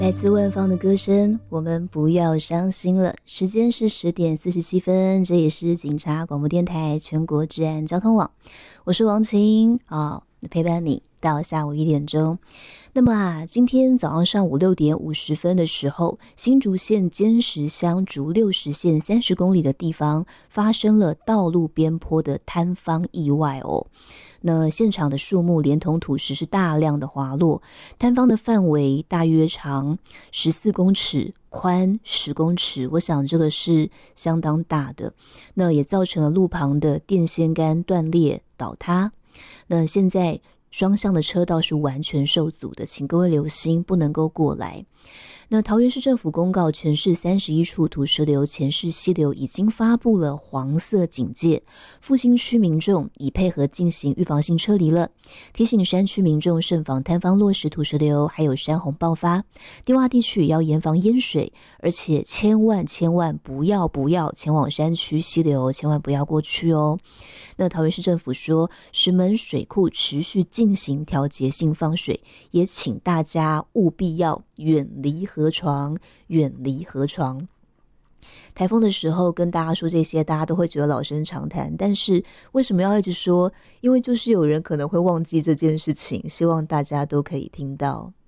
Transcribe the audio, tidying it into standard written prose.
来自万芳的歌声，我们不要伤心了。时间是10:47，这也是警察广播电台全国治安交通网，我是王晴陪伴你到下午1点钟。那么今天早上上午6点50分的时候，新竹县尖石乡竹60线30公里的地方发生了道路边坡的坍方意外哦。那现场的树木连同土石是大量的滑落，坍方的范围大约长14公尺，宽10公尺，我想这个是相当大的。那也造成了路旁的电线杆断裂倒塌。那现在双向的车道是完全受阻的，请各位留心，不能够过来。那桃园市政府公告，全市31处土石流、前市溪流已经发布了黄色警戒，复兴区民众已配合进行预防性撤离了，提醒山区民众慎防坍方落石、土石流，还有山洪爆发。低洼地区也要严防淹水，而且千万不要前往山区溪流，千万不要过去哦。那桃园市政府说，石门水库持续进行调节性放水，也请大家务必要远离河床。台风的时候跟大家说这些，大家都会觉得老生常谈，但是为什么要一直说？因为就是有人可能会忘记这件事情，希望大家都可以听到。